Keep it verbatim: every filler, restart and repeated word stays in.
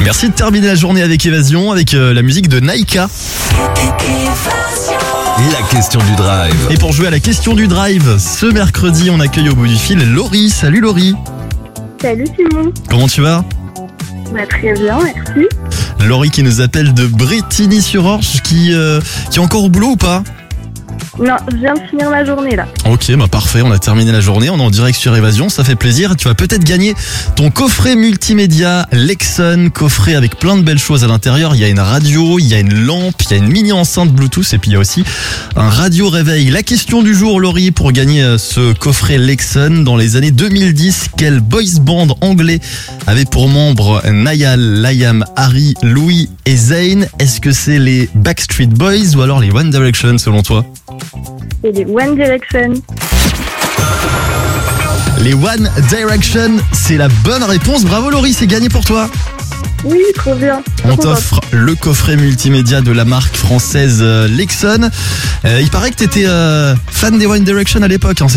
Merci de terminer la journée avec Évasion, avec euh, la musique de Naïka. La question du drive. Et pour jouer à la question du drive, ce mercredi, on accueille au bout du fil Laurie. Salut Laurie. Salut Simon. Comment tu vas? Bah, très bien, merci. Laurie qui nous appelle de Brétigny-sur-Orge, qui, euh, qui est encore au boulot ou pas? Non, je viens de finir ma journée là. Ok, bah parfait, on a terminé la journée, on est en direct sur Évasion, ça fait plaisir. Tu vas peut-être gagner ton coffret multimédia Lexon, coffret avec plein de belles choses à l'intérieur. Il y a une radio, il y a une lampe, il y a une mini enceinte Bluetooth et puis il y a aussi un radio réveil. La question du jour, Laurie, pour gagner ce coffret Lexon, dans les années deux mille dix, quel boys band anglais avait pour membres Niall, Liam, Harry, Louis et Zayn? Est-ce que c'est les Backstreet Boys ou alors les One Direction selon toi? Et les One Direction. Les One Direction, c'est la bonne réponse. Bravo Laurie, c'est gagné pour toi. Oui, trop bien. On Trop t'offre le coffret multimédia de la marque française euh, Lexon. Euh, il paraît que t'étais euh, fan des One Direction à l'époque, hein,